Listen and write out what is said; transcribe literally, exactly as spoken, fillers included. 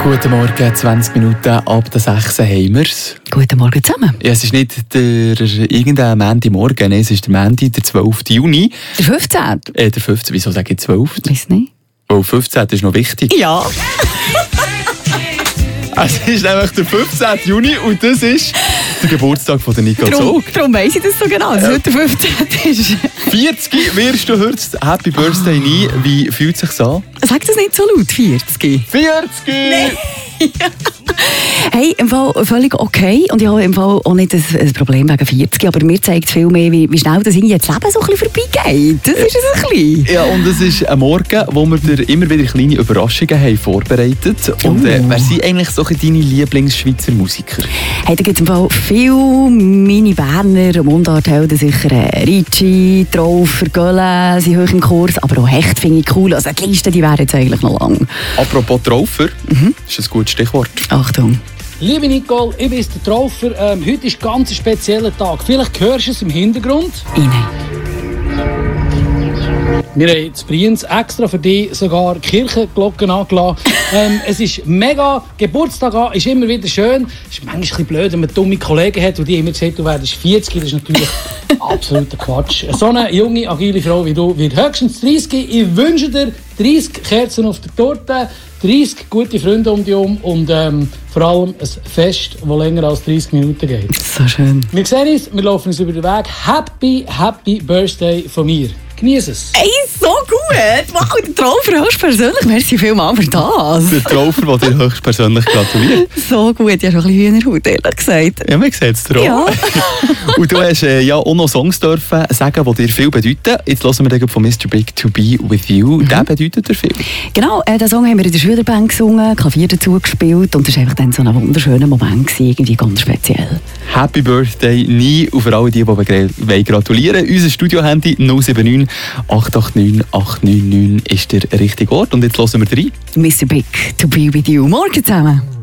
Guten Morgen, zwanzig Minuten ab der sechs haben wir es. Guten Morgen zusammen. Ja, es ist nicht der irgendein Montagmorgen, nein, es ist der Montag, der zwölften Juni. Der fünfzehnte Äh, der fünfzehnte Wieso sage ich zwölften Weiss nicht. Oh, fünfzehnte ist noch wichtig. Ja. Es ist nämlich der fünfzehnte Juni und das ist der Geburtstag von der Nicole Darum, Zog. darum weiss ich das so genau, dass Ja. heute der fünfzehnte ist. vierzig wirst du heute. Happy Birthday nie. Wie fühlt es sich an? Sag das nicht so laut, vierzig. vierzig! Hey, im Fall völlig okay. Und ich habe im Fall auch nicht ein, ein Problem wegen vierzig, aber mir zeigt viel mehr, wie, wie schnell das irgendwie das Leben so ein bisschen vorbeigeht. Das ist es ein bisschen. Ja, und es ist ein Morgen, wo wir dir immer wieder kleine Überraschungen haben vorbereitet. Und äh, wer sind eigentlich so deine Lieblings-Schweizer Musiker? Hey, da gibt es im Fall viele meine Berner Mundarthelden, sicher äh, Ricci, Traufer, Gölle sind hoch im Kurs, aber auch Hecht finde ich cool. Also die Liste, die wäre jetzt eigentlich noch lang. Apropos Traufer, mhm. ist ein gutes Stichwort. Achtung. Liebe Nicole, ich bin der Traufer. Ähm, heute ist ein ganz spezieller Tag. Vielleicht hörst du es im Hintergrund. Nein. Wir haben in Brienz extra für dich sogar Kirchenglocken angelassen. ähm, es ist mega. Geburtstag an ist immer wieder schön. Es ist manchmal ein bisschen blöd, wenn man dumme Kollegen hat, die immer gesagt, du werdest vierzig. Das ist natürlich absoluter Quatsch. So eine junge, agile Frau wie du wird höchstens dreißig. Ich wünsche dir dreißig Kerzen auf der Torte, dreißig gute Freunde um dich herum und ähm, vor allem ein Fest, das länger als dreißig Minuten geht. So schön. Wir sehen uns, wir laufen uns über den Weg. Happy, happy Birthday von mir. Genieß es. Ey, so gut! Wow, der Traufer höchstpersönlich. Merci vielmals für das. Der Traufer, der dir höchstpersönlich gratuliert. So gut, ich habe schon ein bisschen Hühnerhaut, ehrlich gesagt. Ja, man sieht es dir Ja. Und du hast äh, ja auch noch Songs dürfen sagen, die dir viel bedeuten. Jetzt hören wir den von Mister Big «To Be With You». Mhm. Der bedeutet dir viel. Genau, äh, den Song haben wir in der Schülerband gesungen, Klavier dazu gespielt und das war einfach dann so ein wunderschöner Moment gewesen, irgendwie ganz speziell. Happy Birthday nie und für alle die, die gratulieren wollen. Unser Studio-Handy null sieben neun acht acht neun acht neun neun ist der richtige Ort. Und jetzt hören wir rein. Mister Big, «To Be With You». Morgen zusammen.